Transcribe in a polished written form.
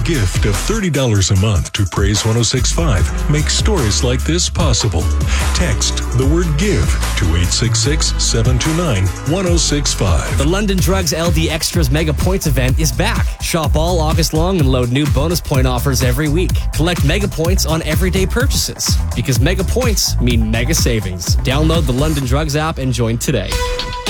gift of $30 a month to Praise 106.5 makes stories like this possible. Text the word GIVE to 866-729-1065. The London Drugs LD Extras Mega Points event is back. Shop all August long and load new bonus point offers every week. Collect Mega Points on everyday purchases because Mega Points mean mega savings. Download the London Drugs app and join today.